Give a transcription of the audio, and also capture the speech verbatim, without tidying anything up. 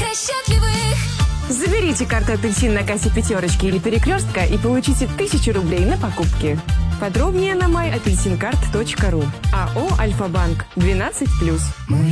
для счастливых. Заберите карту «Апельсин» на кассе «Пятерочки» или «Перекрестка» и получите тысячу рублей на покупки. Подробнее на май апельсин карт точка ру. АО «Альфа-банк» двенадцать плюс.